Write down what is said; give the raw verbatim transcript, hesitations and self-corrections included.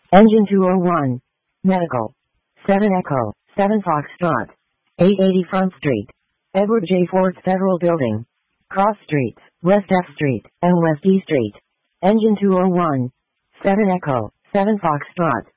Engine two oh one. Medical. seven Echo, seven Foxtrot. eight eighty Front Street. Edward J. Ford Federal Building. Cross Street, West F Street, and West E Street. Engine two oh one. seven Echo, seven Foxtrot.